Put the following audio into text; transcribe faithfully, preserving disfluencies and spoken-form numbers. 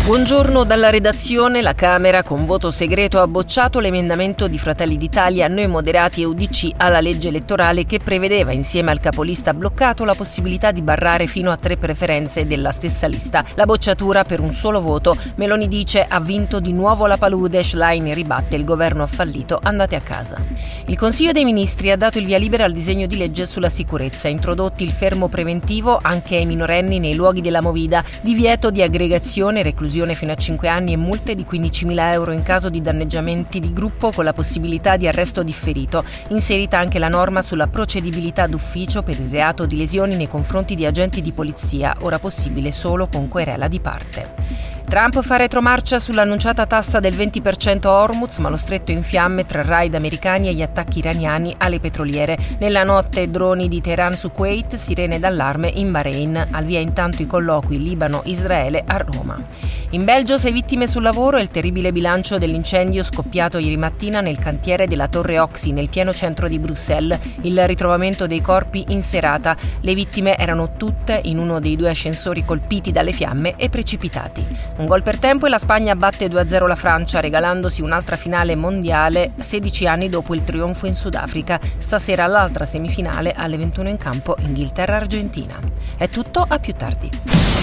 Buongiorno dalla redazione. La Camera con voto segreto ha bocciato l'emendamento di Fratelli d'Italia, Noi Moderati e U D C alla legge elettorale che prevedeva, insieme al capolista bloccato, la possibilità di barrare fino a tre preferenze della stessa lista. La bocciatura per un solo voto. Meloni dice: ha vinto di nuovo la palude. Schlein ribatte: il governo ha fallito, andate a casa. Il Consiglio dei Ministri ha dato il via libera al disegno di legge sulla sicurezza. Introdotti il fermo preventivo anche ai minorenni nei luoghi della movida, divieto di aggregazione, reclusione fino a cinque anni e multe di quindicimila euro in caso di danneggiamenti di gruppo con la possibilità di arresto differito. Inserita anche la norma sulla procedibilità d'ufficio per il reato di lesioni nei confronti di agenti di polizia, ora possibile solo con querela di parte. Trump fa retromarcia sull'annunciata tassa del venti per cento a Hormuz, ma lo stretto è in fiamme tra raid americani e gli attacchi iraniani alle petroliere. Nella notte droni di Teheran su Kuwait, sirene d'allarme in Bahrain. Al via intanto i colloqui Libano-Israele a Roma. In Belgio sei vittime sul lavoro e il terribile bilancio dell'incendio scoppiato ieri mattina nel cantiere della Torre Oxy nel pieno centro di Bruxelles. Il ritrovamento dei corpi in serata. Le vittime erano tutte in uno dei due ascensori colpiti dalle fiamme e precipitati. Un gol per tempo e la Spagna batte due a zero la Francia, regalandosi un'altra finale mondiale sedici anni dopo il trionfo in Sudafrica. Stasera l'altra semifinale alle ventuno in campo Inghilterra-Argentina. È tutto, a più tardi.